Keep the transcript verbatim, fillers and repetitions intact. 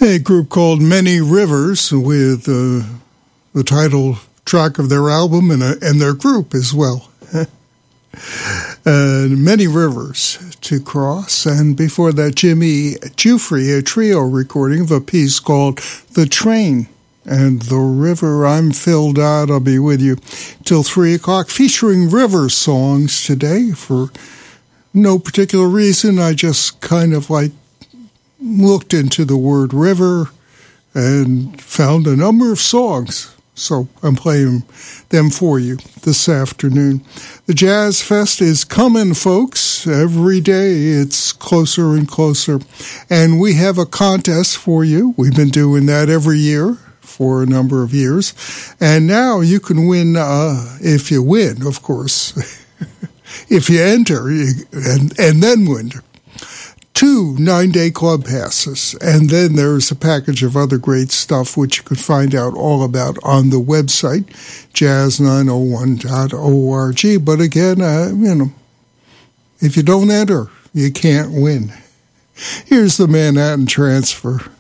A group called Many Rivers with uh, the title track of their album and, uh, and their group as well. uh, Many Rivers to Cross. And before that, Jimmy Giuffre, a trio recording of a piece called The Train and the River. I'm Phil Dodd. I'll be with you till three o'clock, featuring river songs today for no particular reason. I just kind of like looked into the word river and found a number of songs. So I'm playing them for you this afternoon. The Jazz Fest is coming, folks. Every day it's closer and closer. And we have a contest for you. We've been doing that every year for a number of years. And now you can win, uh, if you win, of course. If you enter you, and, and then win, two nine-day club passes. And then there's a package of other great stuff, which you can find out all about on the website, jazz nine oh one dot org. But again, uh, you know, if you don't enter, you can't win. Here's the Manhattan Transfer.